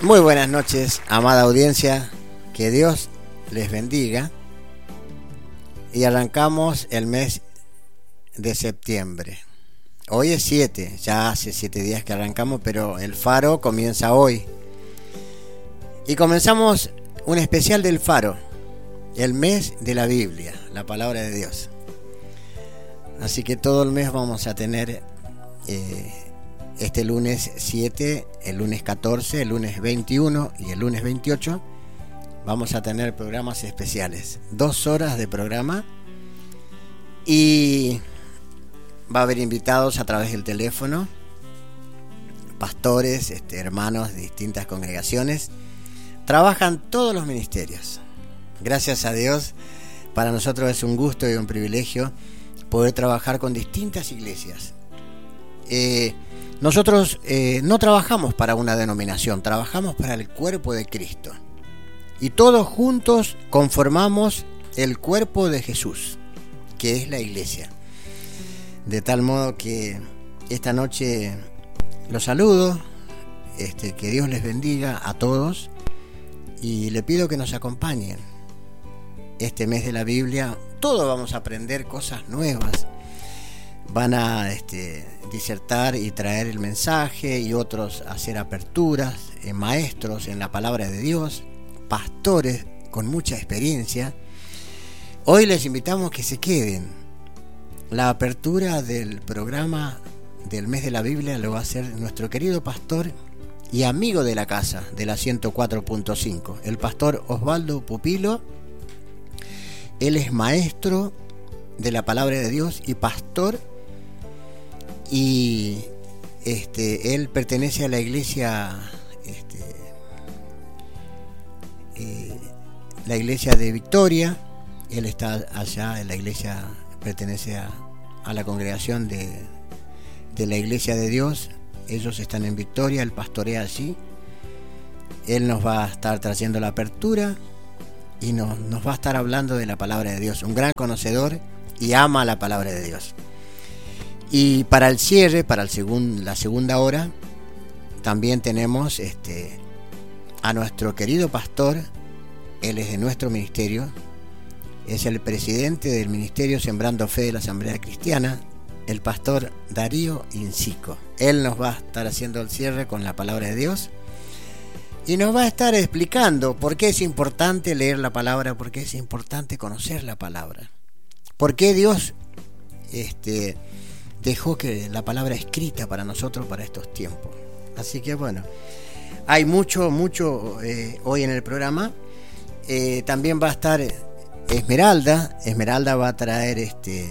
Muy buenas noches, amada audiencia, que Dios les bendiga. Y arrancamos el mes de septiembre. Hoy es 7, ya hace 7 días que arrancamos, pero el Faro comienza hoy. Y comenzamos un especial del Faro, el mes de la Biblia, la palabra de Dios. Así que todo el mes vamos a tener este lunes 7, el lunes 14, el lunes 21 y el lunes 28. Vamos a tener programas especiales, 2 horas de programa, y va a haber invitados a través del teléfono, pastores, hermanos de distintas congregaciones. Trabajan todos los ministerios. Gracias a Dios, para nosotros es un gusto y un privilegio poder trabajar con distintas iglesias. Nosotros no trabajamos para una denominación, trabajamos para el cuerpo de Cristo. Y todos juntos conformamos el cuerpo de Jesús, que es la iglesia. De tal modo que esta noche los saludo, que Dios les bendiga a todos, y le pido que nos acompañen. Este mes de la Biblia, todos vamos a aprender cosas nuevas. Van a disertar y traer el mensaje, y otros hacer aperturas, maestros en la palabra de Dios, pastores con mucha experiencia. Hoy les invitamos que se queden. La apertura del programa del mes de la Biblia lo va a hacer nuestro querido pastor y amigo de la casa, de la 104.5, el pastor Osvaldo Pupilo. Él es maestro de la palabra de Dios y pastor, y él pertenece a la iglesia, la iglesia de Victoria. Él está allá en la iglesia, pertenece a la congregación de la iglesia de Dios. Ellos están en Victoria, él pastorea allí. Él nos va a estar trayendo la apertura y nos va a estar hablando de la palabra de Dios. Un gran conocedor y ama la palabra de Dios. Y para el cierre, para la segunda hora, también tenemos a nuestro querido pastor. Él es de nuestro ministerio, es el presidente del ministerio Sembrando Fe de la Asamblea Cristiana, el pastor Darío Incico. Él nos va a estar haciendo el cierre con la palabra de Dios y nos va a estar explicando por qué es importante leer la palabra, por qué es importante conocer la palabra, por qué Dios dejó que la palabra escrita para nosotros para estos tiempos. Así que bueno, hay mucho hoy en el programa. También va a estar Esmeralda va a traer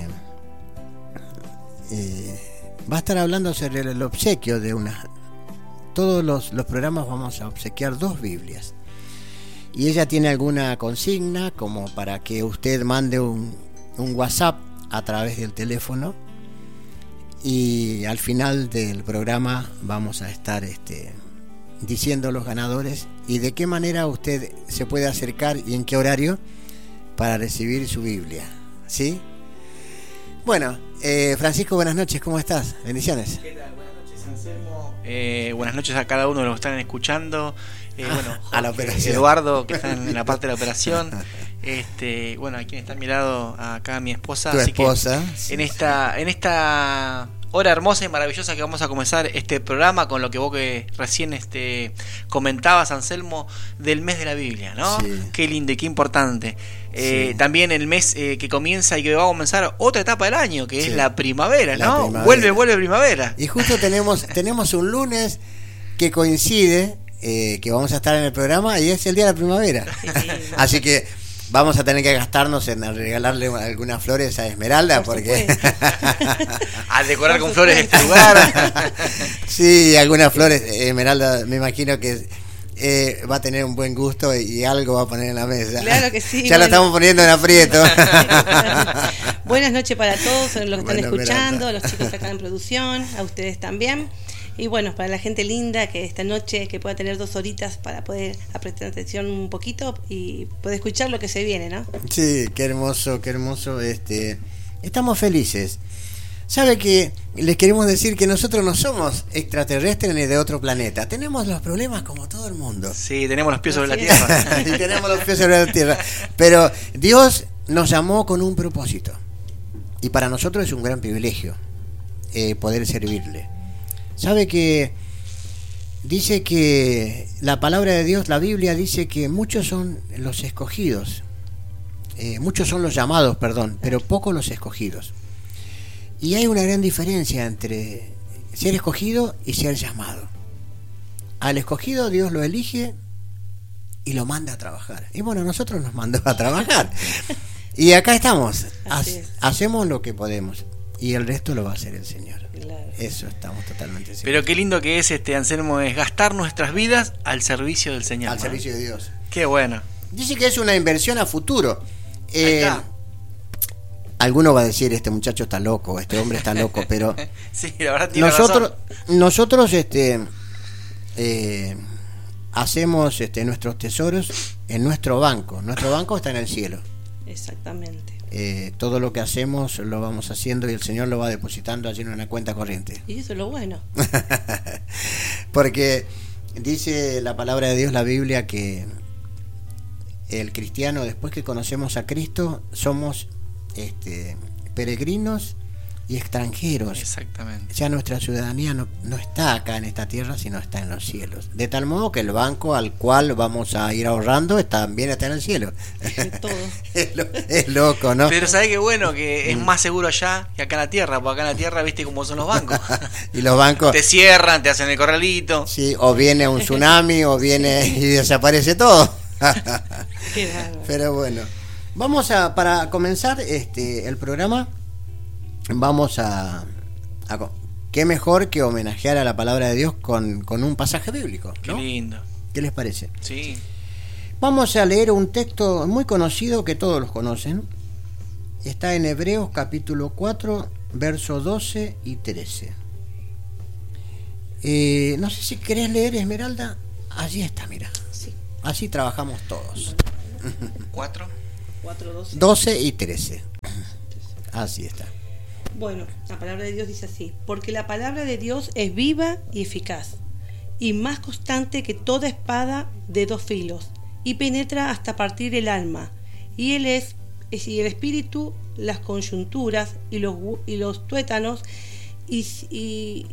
va a estar hablando sobre el obsequio de todos los programas vamos a obsequiar 2 Biblias, y ella tiene alguna consigna como para que usted mande un WhatsApp a través del teléfono, y al final del programa vamos a estar diciendo los ganadores y de qué manera usted se puede acercar y en qué horario para recibir su Biblia, ¿sí? Bueno, Francisco, buenas noches, ¿cómo estás? Bendiciones. ¿Qué tal? Buenas noches, Anselmo. Buenas noches a cada uno de los que están escuchando. Bueno, a la operación. Eduardo, que está en la parte de la operación. Bueno, aquí está a mi lado acá mi esposa. Tu esposa. En esta hora hermosa y maravillosa que vamos a comenzar este programa con lo que vos que recién comentabas, Anselmo, del mes de la Biblia, ¿no? Sí. Qué lindo y qué importante. Sí. También el mes que comienza y que va a comenzar otra etapa del año, que sí, es la primavera, ¿no? Primavera. Vuelve primavera. Y justo tenemos un lunes que coincide, que vamos a estar en el programa, y es el día de la primavera. Así que vamos a tener que gastarnos en regalarle algunas flores a Esmeralda, porque a decorar con flores este lugar. Sí, algunas flores. Esmeralda, me imagino que va a tener un buen gusto y algo va a poner en la mesa. Claro que sí. Ya lo estamos poniendo en aprieto. Buenas noches para todos los que están escuchando, Esmeralda, a los chicos que están en producción, a ustedes también. Y bueno, para la gente linda que esta noche que pueda tener 2 horitas para poder prestar atención un poquito y poder escuchar lo que se viene, ¿no? Sí, qué hermoso. Estamos felices. Sabe que les queremos decir que nosotros no somos extraterrestres ni de otro planeta. Tenemos los problemas como todo el mundo. Sí, tenemos los pies sobre la tierra. Y tenemos los pies sobre la tierra. Pero Dios nos llamó con un propósito. Y para nosotros es un gran privilegio poder servirle. Sabe que dice que la palabra de Dios, la Biblia dice que muchos son los escogidos. Muchos son los llamados, perdón, pero pocos los escogidos. Y hay una gran diferencia entre ser escogido y ser llamado. Al escogido Dios lo elige y lo manda a trabajar. Y bueno, nosotros nos mandó a trabajar. Y acá estamos. Hacemos lo que podemos. Y el resto lo va a hacer el Señor. Claro. Eso estamos totalmente seguros. Pero qué lindo que es, Anselmo, es gastar nuestras vidas al servicio del Señor. Al servicio de Dios. Qué bueno. Dice que es una inversión a futuro. Ahí está. Alguno va a decir, este muchacho está loco, este hombre está loco, pero sí, la verdad tiene razón. Nosotros hacemos nuestros tesoros en nuestro banco. Nuestro banco está en el cielo. Exactamente. Todo lo que hacemos lo vamos haciendo y el Señor lo va depositando allí en una cuenta corriente. Y eso es lo bueno. Porque dice la palabra de Dios, la Biblia, que el cristiano, después que conocemos a Cristo, somos peregrinos y extranjeros. Exactamente. Ya nuestra ciudadanía no está acá en esta tierra, sino está en los cielos. De tal modo que el banco al cual vamos a ir ahorrando también está en el cielo. Todo. Es loco, ¿no? Pero ¿sabés qué bueno? Que es más seguro allá que acá en la tierra, porque acá en la tierra viste cómo son los bancos. Y los bancos te cierran, te hacen el corralito. Sí, o viene un tsunami o viene y desaparece todo. Qué bárbaro. Pero bueno, vamos para comenzar el programa, vamos a qué mejor que homenajear a la palabra de Dios con un pasaje bíblico, ¿no? Qué lindo. ¿Qué les parece? Sí. Vamos a leer un texto muy conocido que todos los conocen. Está en Hebreos capítulo 4, versos 12 y 13. No sé si querés leer, Esmeralda. Allí está, mira. Sí. Así trabajamos todos. 4, 12. 12 y 13. Así está. Bueno, la palabra de Dios dice así: porque la palabra de Dios es viva y eficaz, y más constante que toda espada de dos filos, y penetra hasta partir el alma, y el espíritu, las coyunturas y los tuétanos, y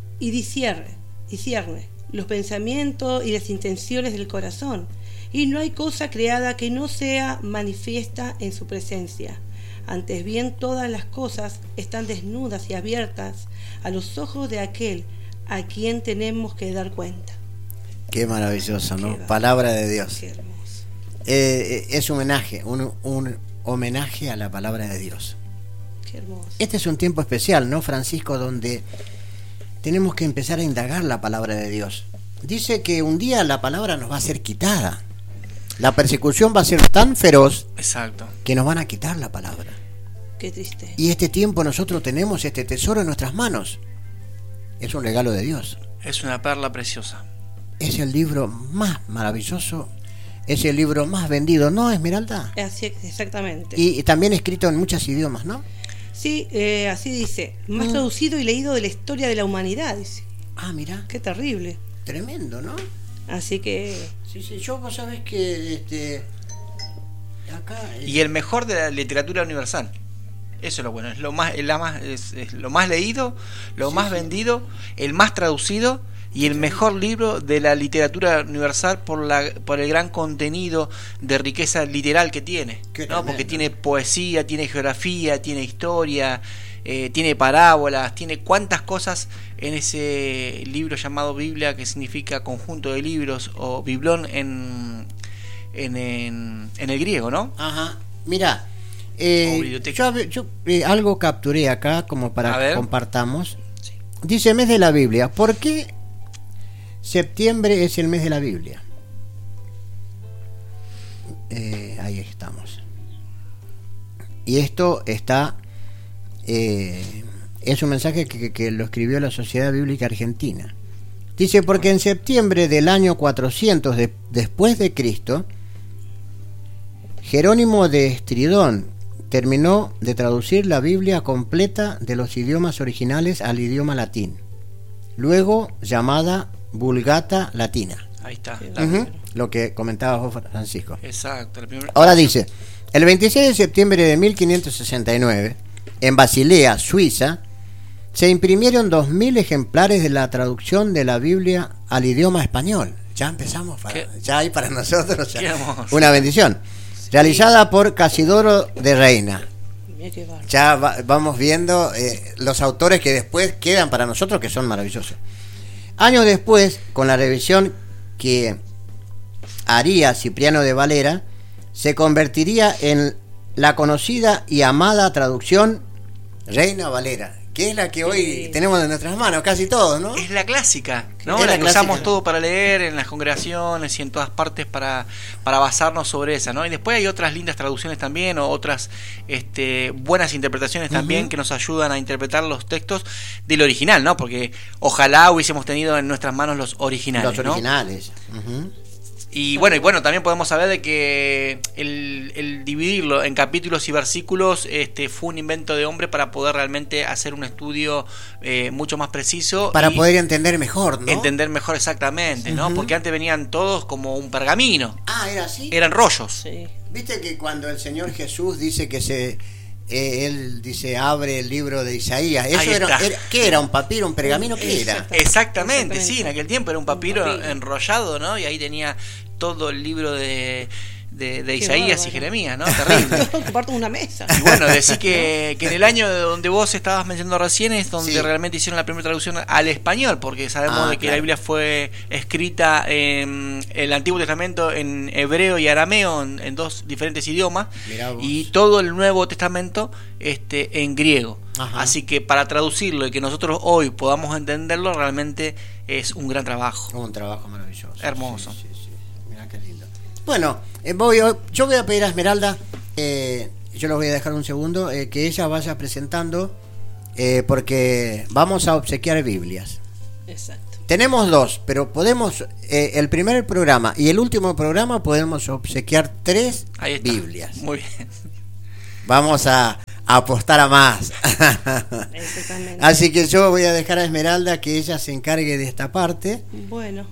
discierne los pensamientos y las intenciones del corazón, y no hay cosa creada que no sea manifiesta en su presencia. Antes bien, todas las cosas están desnudas y abiertas a los ojos de aquel a quien tenemos que dar cuenta. Qué maravilloso, ¿no? Palabra de Dios. Qué hermoso. Es un homenaje a la palabra de Dios. Qué hermoso. Este es un tiempo especial, ¿no, Francisco? Donde tenemos que empezar a indagar la palabra de Dios. Dice que un día la palabra nos va a ser quitada. La persecución va a ser tan feroz. Exacto. Que nos van a quitar la palabra. Qué triste. Y este tiempo nosotros tenemos este tesoro en nuestras manos. Es un regalo de Dios. Es una perla preciosa. Es el libro más maravilloso. Es el libro más vendido, ¿no, Esmeralda? Así, exactamente. Y también escrito en muchos idiomas, ¿no? Sí, así dice. Más traducido y leído de la historia de la humanidad, dice. Ah, mira. Qué terrible. Tremendo, ¿no? Así que... Sí, yo vos sabés que acá... Y el mejor de la literatura universal. Eso es lo bueno, es lo más leído, lo más vendido, el más traducido y el mejor libro de la literatura universal por el gran contenido de riqueza literal que tiene, ¿no? Porque tiene poesía, tiene geografía, tiene historia, tiene parábolas, tiene cuántas cosas en ese libro llamado Biblia, que significa conjunto de libros, o biblón en el griego, ¿no? Ajá, mira. Yo algo capturé acá como para que compartamos. Sí. Dice mes de la Biblia. ¿Por qué septiembre es el mes de la Biblia? Ahí estamos. Y esto está es un mensaje que lo escribió la Sociedad Bíblica Argentina. Dice, porque en septiembre del año 400 después de Cristo, Jerónimo de Estridón, terminó de traducir la Biblia completa de los idiomas originales al idioma latín, luego llamada Vulgata Latina. Ahí está. Lo que comentabas vos, Francisco. Exacto. Ahora dice, el 26 de septiembre de 1569, en Basilea, Suiza, se imprimieron 2000 ejemplares de la traducción de la Biblia al idioma español. Ya empezamos, ya hay para nosotros una bendición. Realizada por Casidoro de Reina. Ya vamos viendo los autores que después quedan para nosotros, que son maravillosos. Años después, con la revisión que haría Cipriano de Valera, se convertiría en la conocida y amada traducción Reina Valera, que es la que hoy tenemos en nuestras manos, casi todos, ¿no? Es la clásica, ¿no? Es la que usamos clásica, todo para leer en las congregaciones y en todas partes para basarnos sobre esa, ¿no? Y después hay otras lindas traducciones también, o otras buenas interpretaciones también que nos ayudan a interpretar los textos del original, ¿no? Porque ojalá hubiésemos tenido en nuestras manos los originales, Los originales. ¿no? Y bueno, también podemos saber de que el dividirlo en capítulos y versículos fue un invento de hombre para poder realmente hacer un estudio mucho más preciso. Para poder entender mejor, ¿no? Entender mejor exactamente, ¿no? Porque antes venían todos como un pergamino. Ah, ¿era así? Eran rollos. Sí. Viste que cuando el Señor Jesús dice que él dice, abre el libro de Isaías. ¿Eso qué era? ¿Un papiro, un pergamino? ¿Qué era? Exactamente, sí, en aquel tiempo era un papiro enrollado, ¿no? Y ahí tenía todo el libro de Isaías bárbaro. Y Jeremías, ¿no? Terrible. Comparto una mesa. Y bueno, decir que en el año donde vos estabas mencionando recién es donde realmente hicieron la primera traducción al español, porque sabemos de que la Biblia fue escrita en el Antiguo Testamento en hebreo y arameo, en dos diferentes idiomas, y todo el Nuevo Testamento en griego. Ajá. Así que para traducirlo y que nosotros hoy podamos entenderlo, realmente es un gran trabajo. Un trabajo maravilloso. Hermoso. Sí. Mirá qué lindo. Bueno, yo voy a pedir a Esmeralda, yo lo voy a dejar un segundo, que ella vaya presentando, porque vamos a obsequiar Biblias. Exacto. Tenemos dos, pero podemos, el primer programa y el último programa podemos obsequiar 3 Biblias. Muy bien. Vamos a apostar a más. Así que yo voy a dejar a Esmeralda que ella se encargue de esta parte. Bueno.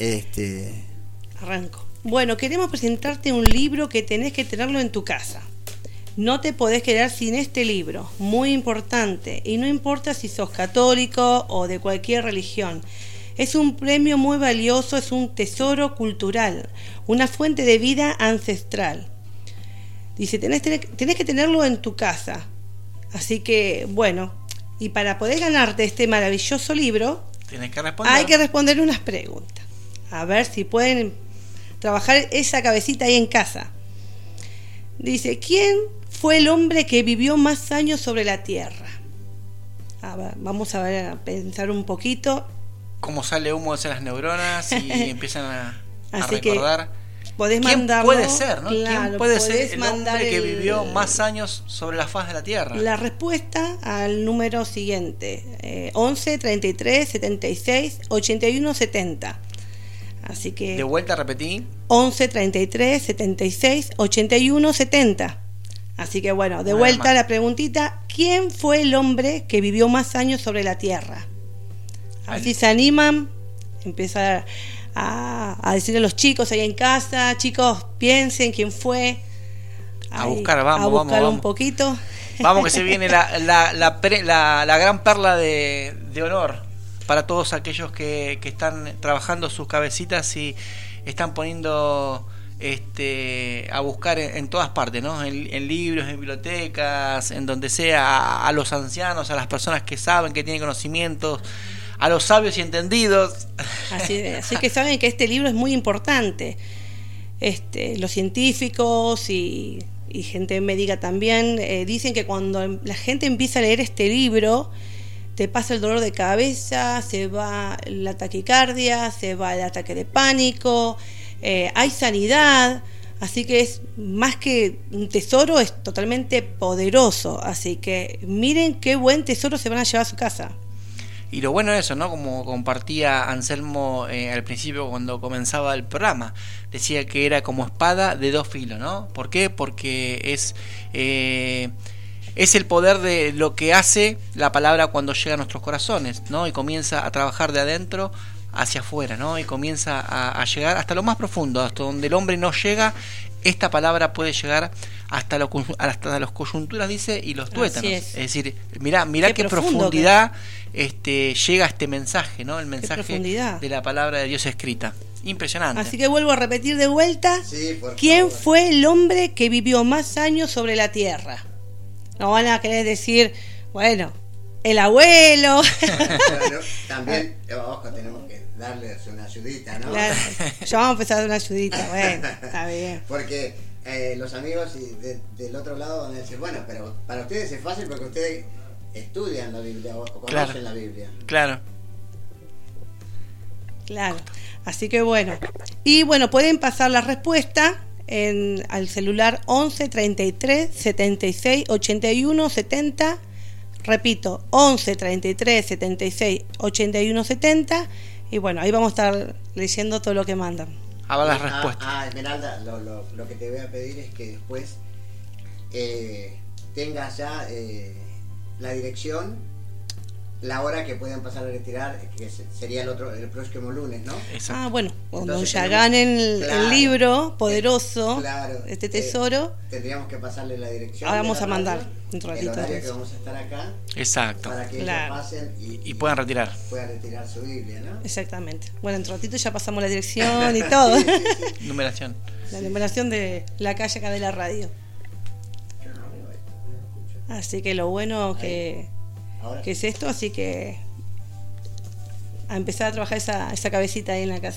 Arranco. Bueno, queremos presentarte un libro que tenés que tenerlo en tu casa. No te podés quedar sin este libro, muy importante, y no importa si sos católico o de cualquier religión. Es un premio muy valioso, es un tesoro cultural, una fuente de vida ancestral. Dice, tenés que tenerlo en tu casa. Así que, bueno, y para poder ganarte este maravilloso libro, hay que responder unas preguntas. A ver si pueden trabajar esa cabecita ahí en casa. Dice, ¿quién fue el hombre que vivió más años sobre la tierra? A ver, vamos a pensar un poquito. Cómo sale humo de las neuronas y empiezan a recordar. Podés ¿Quién mandarlo, puede ser, ¿no? Claro, ¿Quién puede ser el hombre que vivió más años sobre la faz de la tierra? La respuesta al número siguiente, 11 33 76 81 70. Así que de vuelta repetí. 11 33 76 81 70. Así que bueno, de vuelta la preguntita, ¿quién fue el hombre que vivió más años sobre la tierra? A ver si se animan, empieza a decirle a los chicos ahí en casa, chicos, piensen quién fue. A buscar, vamos. Un poquito. Vamos que se viene la gran perla de honor para todos aquellos que están trabajando sus cabecitas y están poniendo a buscar en todas partes, ¿no? En libros, en bibliotecas, en donde sea, a los ancianos, a las personas que saben, que tienen conocimientos, a los sabios y entendidos. Así que saben que este libro es muy importante. Los científicos y gente médica también dicen que cuando la gente empieza a leer este libro, te pasa el dolor de cabeza, se va la taquicardia, se va el ataque de pánico, hay sanidad. Así que es más que un tesoro, es totalmente poderoso. Así que miren qué buen tesoro se van a llevar a su casa. Y lo bueno es eso, ¿no? Como compartía Anselmo al principio cuando comenzaba el programa, decía que era como espada de dos filos, ¿no? ¿Por qué? Porque es el poder de lo que hace la palabra cuando llega a nuestros corazones, ¿no? Y comienza a trabajar de adentro hacia afuera, ¿no? Y comienza a llegar hasta lo más profundo, hasta donde el hombre no llega. Esta palabra puede llegar hasta las coyunturas, dice, y los tuétanos. Es decir, mirá qué profundidad llega este mensaje, ¿no? El mensaje de la palabra de Dios escrita. Impresionante. Así que vuelvo a repetir de vuelta. ¿Quién fue el hombre que vivió más años sobre la tierra? No van a querer decir, bueno, el abuelo. Bueno, también, ojo, tenemos que darle una ayudita, ¿no? Claro, ya vamos a empezar a dar una ayudita, bueno, está bien. Porque los amigos del otro lado van a decir, bueno, pero para ustedes es fácil porque ustedes estudian la Biblia o conocen la Biblia. Claro. Así que bueno. Y bueno, pueden pasar la respuesta al celular 11 33 76 81 70. Repito, 11 33 76 81 70. Y bueno, ahí vamos a estar leyendo todo lo que mandan. Ahora las respuestas. Esmeralda, lo que te voy a pedir es que después tengas ya la dirección, la hora que puedan pasar a retirar, que sería el próximo lunes, ¿no? Exacto. Bueno, cuando ya ganen el libro poderoso, este tesoro, tendríamos que pasarle la dirección. Ahora vamos a mandar un ratito. El horario que vamos a estar acá. Exacto. Para que ellos pasen y puedan retirar. Puedan retirar su Biblia, ¿no? Exactamente. Bueno, en un ratito ya pasamos la dirección y todo. Sí. Numeración. La numeración de la calle acá de la radio. Así que lo bueno que es esto, así que a empezar a trabajar esa cabecita ahí en la casa.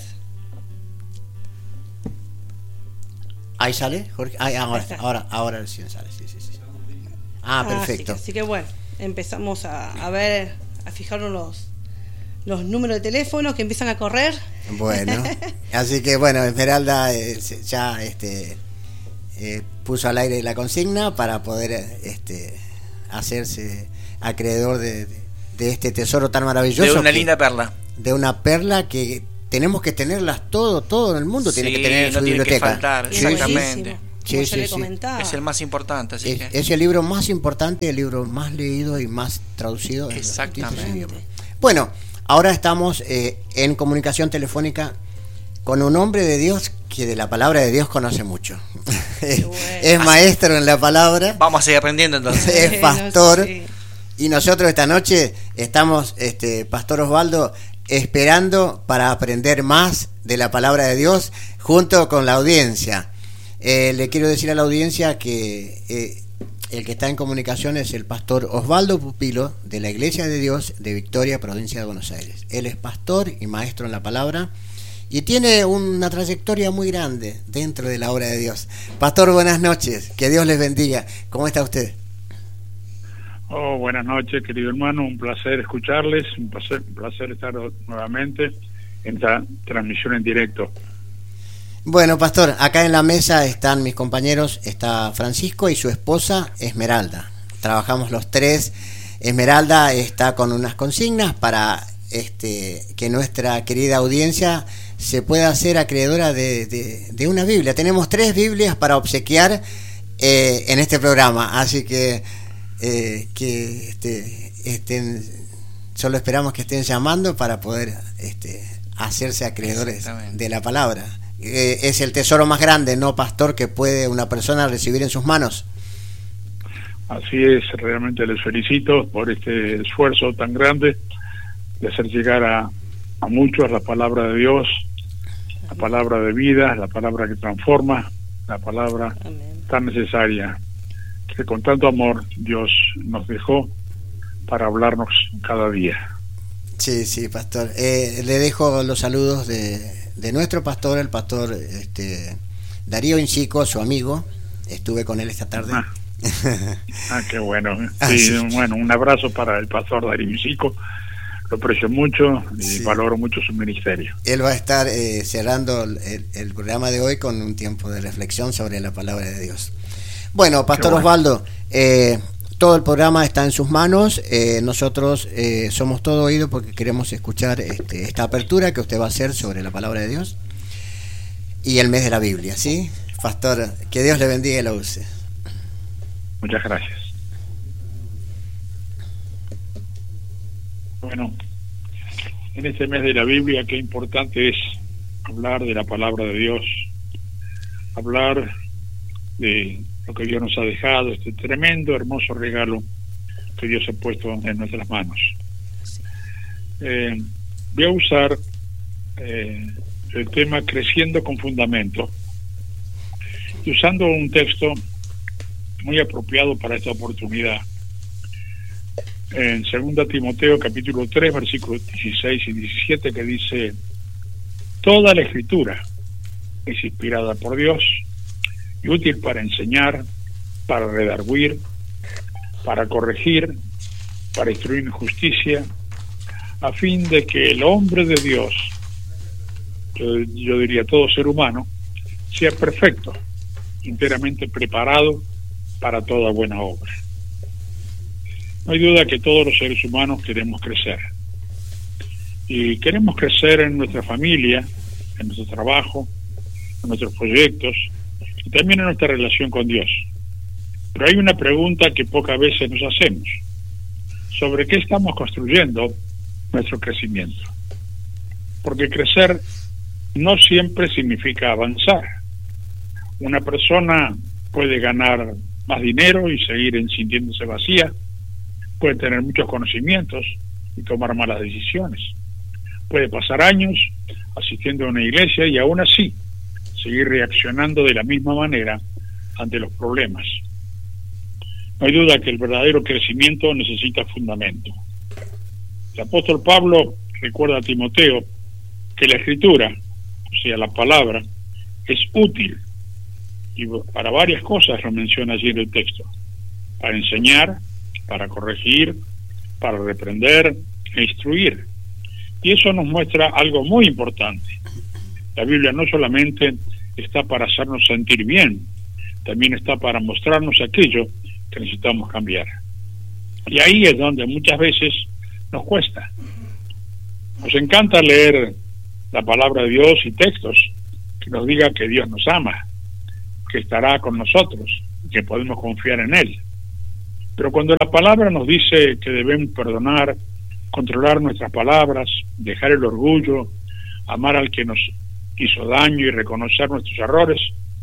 ¿Ahí sale, Jorge? Ahora recién sale, sí. Perfecto. Así que bueno, empezamos a ver, a fijarnos los números de teléfono que empiezan a correr. Bueno, así que bueno, Esmeralda ya puso al aire la consigna para poder hacerse acreedor de este tesoro tan maravilloso. De una linda perla. De una perla que tenemos que tenerlas todo en el mundo tiene que tener en su biblioteca. Tiene que faltar, exactamente. Sí. Es el más importante, así que es el libro más importante, el libro más leído y más traducido. Exactamente. Bueno, ahora estamos en comunicación telefónica con un hombre de Dios que de la palabra de Dios conoce mucho. Es maestro en la palabra. Vamos a seguir aprendiendo entonces. Es pastor. Y nosotros esta noche estamos, Pastor Osvaldo, esperando para aprender más de la palabra de Dios junto con la audiencia. Le quiero decir a la audiencia que el que está en comunicación es el pastor Osvaldo Pupilo de la Iglesia de Dios de Victoria, provincia de Buenos Aires. Él es pastor y maestro en la palabra y tiene una trayectoria muy grande dentro de la obra de Dios. Pastor, buenas noches, que Dios les bendiga. ¿Cómo está usted? Buenas noches, querido hermano, un placer escucharles, un placer estar nuevamente en esta transmisión en directo. Bueno, pastor, acá en la mesa están mis compañeros, está Francisco y su esposa Esmeralda. Trabajamos los tres. Esmeralda está con unas consignas para que nuestra querida audiencia se pueda hacer acreedora de una Biblia. Tenemos 3 Biblias para obsequiar en este programa, así que solo esperamos que estén llamando para poder hacerse acreedores de la palabra. Es el tesoro más grande, ¿no, pastor, que puede una persona recibir en sus manos? Así es, realmente les felicito por este esfuerzo tan grande de hacer llegar a muchos la palabra de Dios, la palabra de vida, la palabra que transforma, la palabra tan necesaria que con tanto amor Dios nos dejó para hablarnos cada día. Sí, pastor. Le dejo los saludos de nuestro pastor, el pastor Darío Incico, su amigo. Estuve con él esta tarde. Qué bueno. Sí, bueno, un abrazo para el pastor Darío Incico. Lo aprecio mucho y valoro mucho su ministerio. Él va a estar cerrando el programa de hoy con un tiempo de reflexión sobre la palabra de Dios. Bueno, pastor Osvaldo, todo el programa está en sus manos. Nosotros somos todo oído porque queremos escuchar esta apertura que usted va a hacer sobre la palabra de Dios y el mes de la Biblia, ¿sí? Pastor, que Dios le bendiga y lo use. Muchas gracias. Bueno, en este mes de la Biblia, qué importante es hablar de la palabra de Dios, hablar de lo que Dios nos ha dejado, este tremendo, hermoso regalo que Dios ha puesto en nuestras manos. Voy a usar el tema creciendo con fundamento, y usando un texto muy apropiado para esta oportunidad. En 2 Timoteo capítulo 3, versículos 16 y 17, que dice: toda la escritura es inspirada por Dios y útil para enseñar, para redarguir, para corregir, para instruir en justicia, a fin de que el hombre de Dios, yo diría todo ser humano, sea perfecto, enteramente preparado para toda buena obra. No hay duda que todos los seres humanos queremos crecer. Y queremos crecer en nuestra familia, en nuestro trabajo, en nuestros proyectos y también en nuestra relación con Dios. Pero hay una pregunta que pocas veces nos hacemos: ¿sobre qué estamos construyendo nuestro crecimiento? Porque crecer no siempre significa avanzar. Una persona puede ganar más dinero y seguir sintiéndose vacía, puede tener muchos conocimientos y tomar malas decisiones, puede pasar años asistiendo a una iglesia y aún así seguir reaccionando de la misma manera ante los problemas. No hay duda que el verdadero crecimiento necesita fundamento. El apóstol Pablo recuerda a Timoteo que la escritura, o sea, la palabra, es útil, y para varias cosas lo menciona allí en el texto: para enseñar, para corregir, para reprender e instruir. Y eso nos muestra algo muy importante. La Biblia no solamente está para hacernos sentir bien, también está para mostrarnos aquello que necesitamos cambiar. Y ahí es donde muchas veces nos cuesta. Nos encanta leer la palabra de Dios y textos que nos diga que Dios nos ama, que estará con nosotros, que podemos confiar en Él. Pero cuando la palabra nos dice que debemos perdonar, controlar nuestras palabras, dejar el orgullo, amar al que nos hizo daño y reconocer nuestros errores,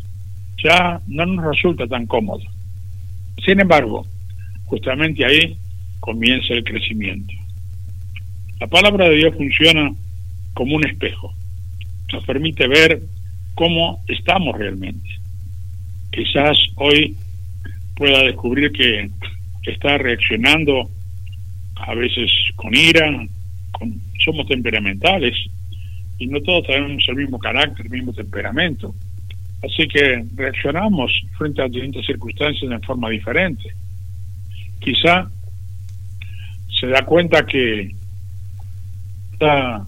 ya no nos resulta tan cómodo. Sin embargo, justamente ahí comienza el crecimiento. La palabra de Dios funciona como un espejo. Nos permite ver cómo estamos realmente. Quizás hoy pueda descubrir que está reaccionando a veces con ira, somos temperamentales y no todos tenemos el mismo carácter, el mismo temperamento. Así que reaccionamos frente a distintas circunstancias de forma diferente. Quizá se da cuenta que está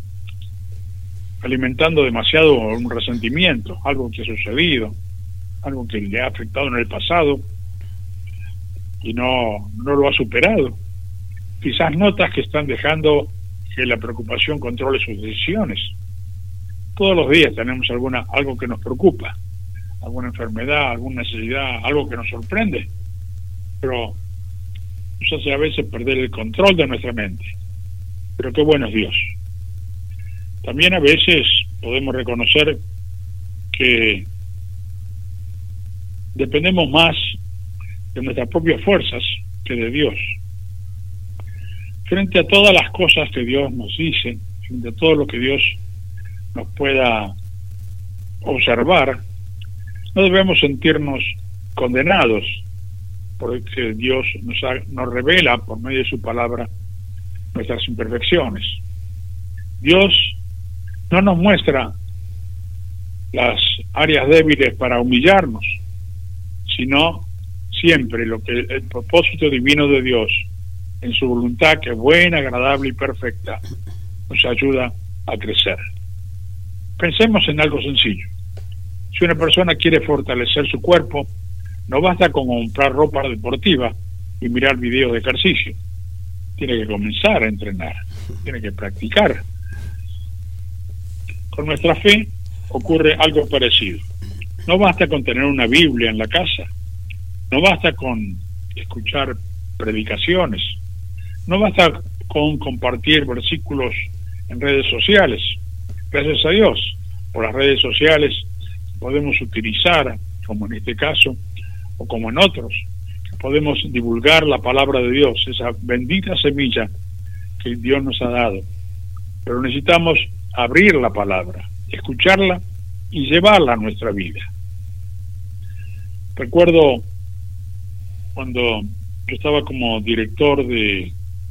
alimentando demasiado un resentimiento, algo que ha sucedido, algo que le ha afectado en el pasado y no lo ha superado. Quizás notas que están dejando que la preocupación controle sus decisiones. Todos los días tenemos algo que nos preocupa, alguna enfermedad, alguna necesidad, algo que nos sorprende, pero nos hace a veces perder el control de nuestra mente. Pero qué bueno es Dios. También a veces podemos reconocer que dependemos más de nuestras propias fuerzas que de Dios. Frente a todas las cosas que Dios nos dice, frente a todo lo que Dios nos pueda observar, no debemos sentirnos condenados, porque Dios nos revela por medio de su palabra nuestras imperfecciones. Dios no nos muestra las áreas débiles para humillarnos, sino siempre lo que el propósito divino de Dios en su voluntad, que es buena, agradable y perfecta, nos ayuda a crecer. Pensemos en algo sencillo. Si una persona quiere fortalecer su cuerpo, no basta con comprar ropa deportiva y mirar videos de ejercicio. Tiene que comenzar a entrenar, tiene que practicar. Con nuestra fe ocurre algo parecido. No basta con tener una Biblia en la casa, no basta con escuchar predicaciones, no basta con compartir versículos en redes sociales. Gracias a Dios, por las redes sociales podemos utilizar, como en este caso, o como en otros, podemos divulgar la palabra de Dios, esa bendita semilla que Dios nos ha dado. Pero necesitamos abrir la palabra, escucharla y llevarla a nuestra vida. Recuerdo cuando yo estaba como director del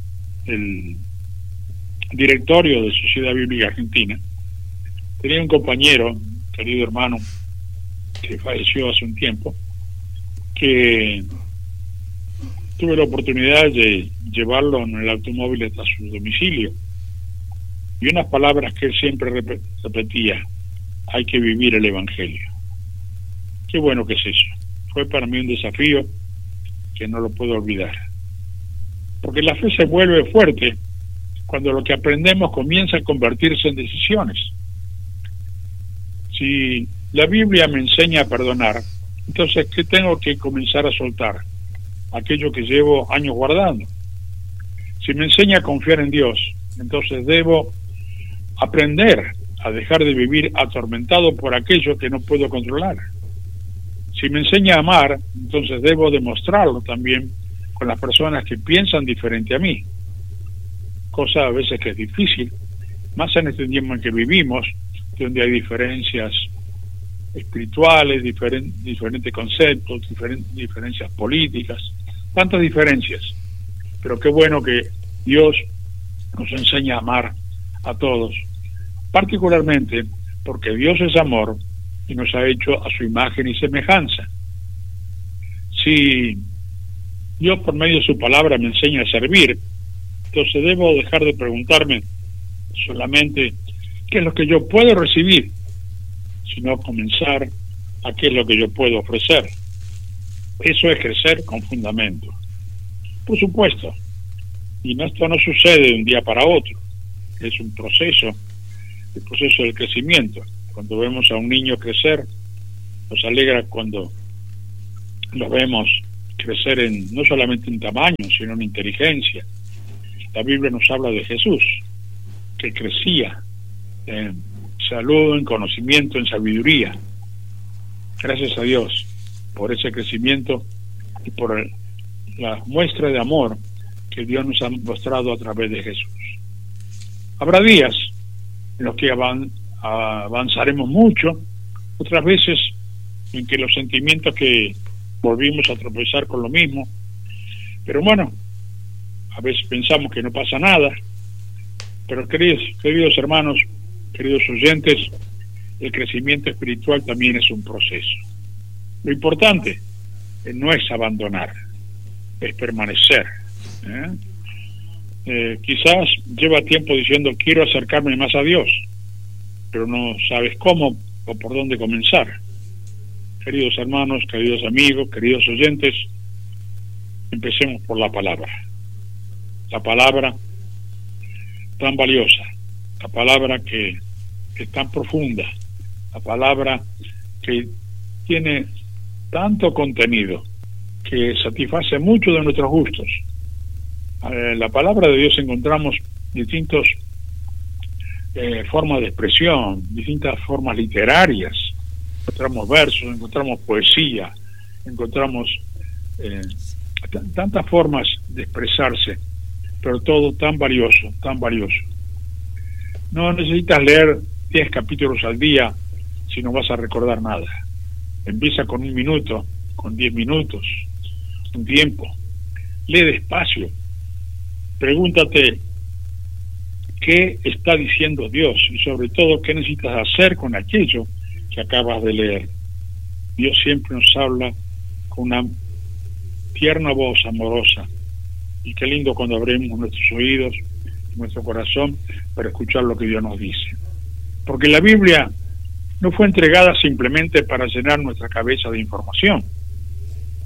directorio de Sociedad Bíblica Argentina, tenía un compañero, querido hermano, que falleció hace un tiempo, que tuve la oportunidad de llevarlo en el automóvil hasta su domicilio, y unas palabras que él siempre repetía: hay que vivir el Evangelio. Qué bueno que es eso. Fue para mí un desafío que no lo puedo olvidar, porque la fe se vuelve fuerte cuando lo que aprendemos comienza a convertirse en decisiones. Si la Biblia me enseña a perdonar, entonces ¿qué tengo que comenzar a soltar? Aquello que llevo años guardando. Si me enseña a confiar en Dios, entonces debo aprender a dejar de vivir atormentado por aquello que no puedo controlar. Si me enseña a amar, entonces debo demostrarlo también con las personas que piensan diferente a mí. Cosa a veces que es difícil, más en este tiempo en que vivimos, donde hay diferencias espirituales, diferentes conceptos, diferencias políticas, tantas diferencias. Pero qué bueno que Dios nos enseña a amar a todos, particularmente porque Dios es amor y nos ha hecho a su imagen y semejanza. Si Dios por medio de su palabra me enseña a servir, entonces debo dejar de preguntarme solamente qué es lo que yo puedo recibir, sino comenzar a qué es lo que yo puedo ofrecer. Eso es crecer con fundamento. Por supuesto, y esto no sucede de un día para otro, es un proceso, el proceso del crecimiento. Cuando vemos a un niño crecer, nos alegra cuando lo vemos crecer no solamente en tamaño, sino en inteligencia. La Biblia nos habla de Jesús, que crecía en salud, en conocimiento, en sabiduría. Gracias a Dios por ese crecimiento y por la muestra de amor que Dios nos ha mostrado a través de Jesús. Habrá días en los que avanzaremos mucho, otras veces en que los sentimientos que volvimos a tropezar con lo mismo, pero bueno, a veces pensamos que no pasa nada. Pero queridos hermanos, queridos oyentes, el crecimiento espiritual también es un proceso. Lo importante no es abandonar, es permanecer. Quizás lleva tiempo diciendo quiero acercarme más a Dios, pero no sabes cómo o por dónde comenzar. Queridos hermanos, queridos amigos, queridos oyentes, empecemos por la palabra tan valiosa, la palabra que es tan profunda, la palabra que tiene tanto contenido, que satisface mucho de nuestros gustos. En la palabra de Dios encontramos distintas formas de expresión, distintas formas literarias. Encontramos versos, encontramos poesía, encontramos tantas formas de expresarse, pero todo tan valioso, tan valioso. No necesitas leer 10 capítulos al día si no vas a recordar nada. Empieza con 1 minuto, con 10 minutos, un tiempo. Lee despacio. Pregúntate qué está diciendo Dios y sobre todo qué necesitas hacer con aquello que acabas de leer. Dios siempre nos habla con una tierna voz amorosa, y qué lindo cuando abrimos nuestros oídos, nuestro corazón, para escuchar lo que Dios nos dice. Porque la Biblia no fue entregada simplemente para llenar nuestra cabeza de información.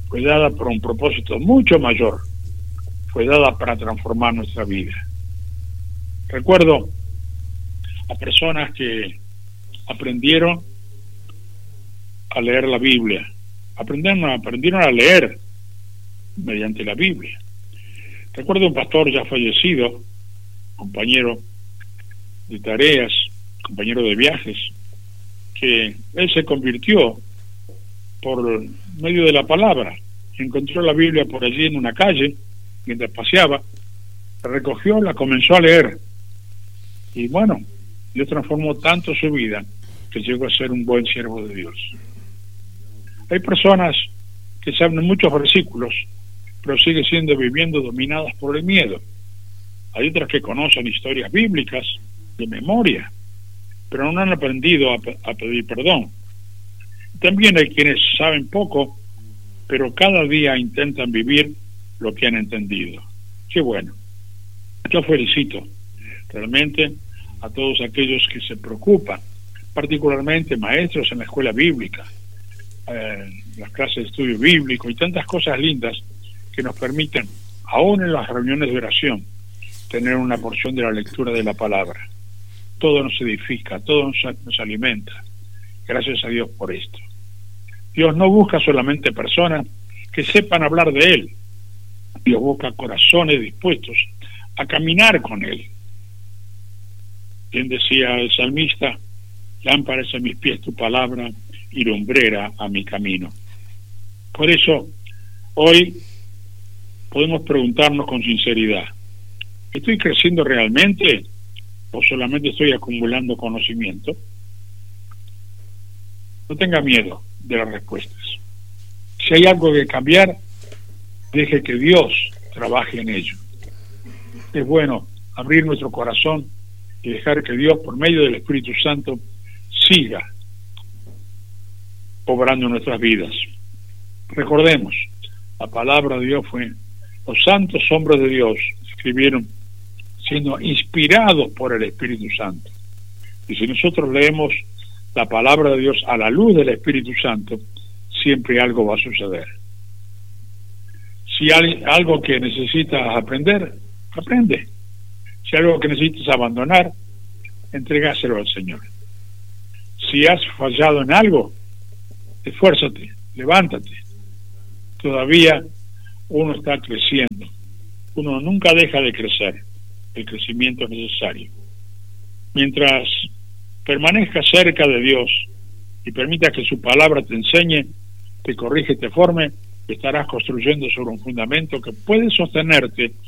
fue dada por un propósito mucho mayor. Fue dada para transformar nuestra vida. Recuerdo a personas que aprendieron a leer la Biblia. Aprendieron a leer mediante la Biblia. Recuerdo un pastor ya fallecido, compañero de tareas, compañero de viajes, que él se convirtió por medio de la palabra. Encontró la Biblia por allí en una calle, mientras paseaba, la recogió, la comenzó a leer. Y bueno, Dios transformó tanto su vida que llegó a ser un buen siervo de Dios. Hay personas que saben muchos versículos, pero siguen viviendo dominadas por el miedo. Hay otras que conocen historias bíblicas de memoria, pero no han aprendido a pedir perdón. También hay quienes saben poco, pero cada día intentan vivir lo que han entendido. Qué bueno. Yo felicito realmente a todos aquellos que se preocupan, particularmente maestros en la escuela bíblica, las clases de estudio bíblico y tantas cosas lindas que nos permiten, aún en las reuniones de oración, tener una porción de la lectura de la palabra. Todo nos edifica, todo nos alimenta. Gracias a Dios por esto. Dios no busca solamente personas que sepan hablar de Él. Dios busca corazones dispuestos a caminar con Él. Bien decía el salmista: lámpara es a mis pies tu palabra y lumbrera a mi camino. Por eso, hoy podemos preguntarnos con sinceridad: ¿estoy creciendo realmente o solamente estoy acumulando conocimiento? No tenga miedo de las respuestas. Si hay algo que cambiar, deje que Dios trabaje en ello. Es bueno abrir nuestro corazón y dejar que Dios, por medio del Espíritu Santo, siga obrando en nuestras vidas. Recordemos, la palabra de Dios fue: los santos hombres de Dios escribieron siendo inspirados por el Espíritu Santo. Y si nosotros leemos la palabra de Dios a la luz del Espíritu Santo, siempre algo va a suceder. Si hay algo que necesitas aprender, aprende. Si hay algo que necesitas abandonar, entregáselo al Señor. Si has fallado en algo, esfuérzate, levántate. Todavía uno está creciendo. Uno nunca deja de crecer. El crecimiento es necesario. Mientras permanezcas cerca de Dios y permitas que su palabra te enseñe, te corrige, te forme, estarás construyendo sobre un fundamento que puede sostenerte